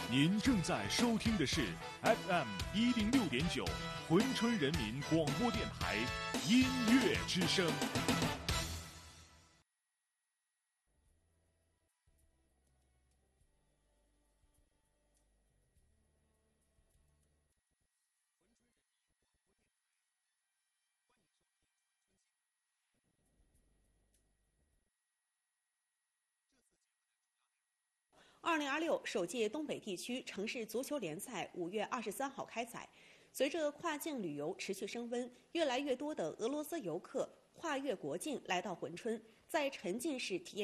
您正在收听的是 FM106.9珲春人民广播电台音乐之声。 2026首届东北地区城市足球联赛5月23号开赛。随着跨境旅游持续升温，越来越多的俄罗斯游客跨越国境来到珲春，在沉浸式体验